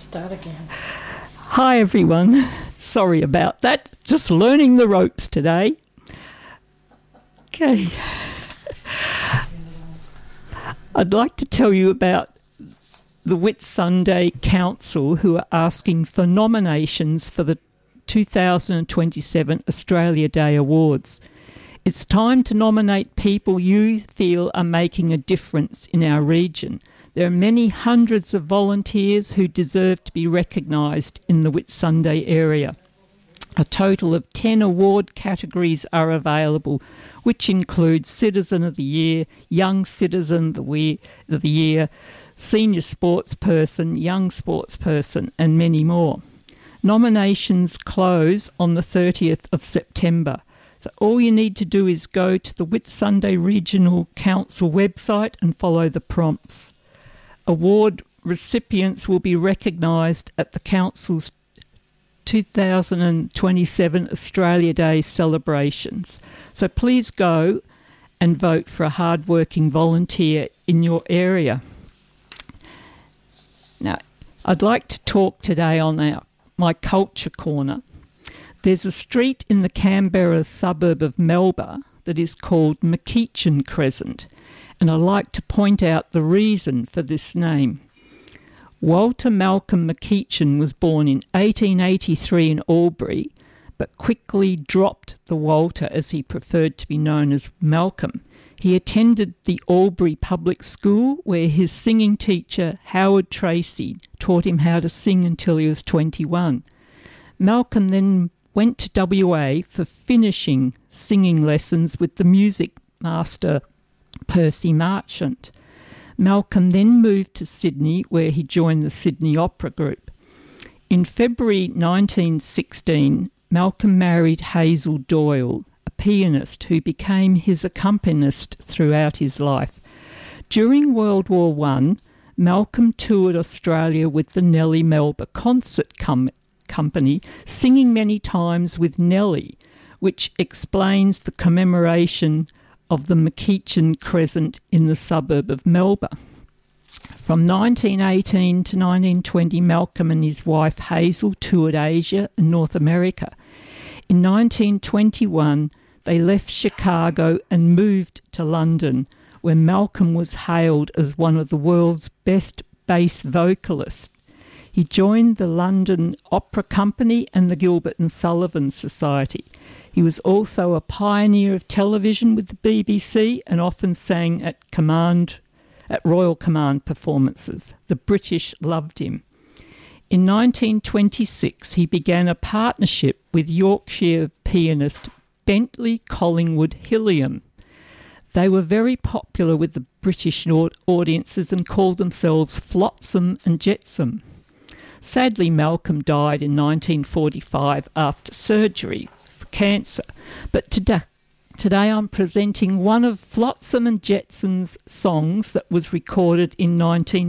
Start again. Hi everyone. Sorry about that. Just learning the ropes today. Okay. I'd like to tell you about the Whitsunday Council, who are asking for nominations for the 2027 Australia Day Awards. It's time to nominate people you feel are making a difference in our region. There are many hundreds of volunteers who deserve to be recognised in the Whitsunday area. A total of 10 award categories are available, which include Citizen of the Year, Young Citizen of the Year, Senior Sportsperson, Young Sportsperson, and many more. Nominations close on the 30th of September. So all you need to do is go to the Whitsunday Regional Council website and follow the prompts. Award recipients will be recognised at the Council's 2027 Australia Day celebrations. So please go and vote for a hard-working volunteer in your area. Now, I'd like to talk today on my Culture Corner. There's a street in the Canberra suburb of Melba that is called McEachin Crescent, and I'd like to point out the reason for this name. Walter Malcolm McEachin was born in 1883 in Albury, but quickly dropped the Walter as he preferred to be known as Malcolm. He attended the Albury Public School, where his singing teacher, Howard Tracy, taught him how to sing until he was 21. Malcolm then went to WA for finishing singing lessons with the music master Percy Marchant. Malcolm then moved to Sydney, where he joined the Sydney Opera Group. In February 1916, Malcolm married Hazel Doyle, a pianist who became his accompanist throughout his life. During World War I, Malcolm toured Australia with the Nellie Melba Concert Company, singing many times with Nellie, which explains the commemoration of the McEachin Crescent in the suburb of Melba. From 1918 to 1920, Malcolm and his wife Hazel toured Asia and North America. In 1921, they left Chicago and moved to London, where Malcolm was hailed as one of the world's best bass vocalists. He joined the London Opera Company and the Gilbert and Sullivan Society. He was also a pioneer of television with the BBC and often sang at Royal Command performances. The British loved him. In 1926, he began a partnership with Yorkshire pianist Bentley Collingwood Hilliam. They were very popular with the British audiences and called themselves Flotsam and Jetsam. Sadly, Malcolm died in 1945 after surgery for cancer, but today I'm presenting one of Flotsam and Jetsam's songs that was recorded in 1926.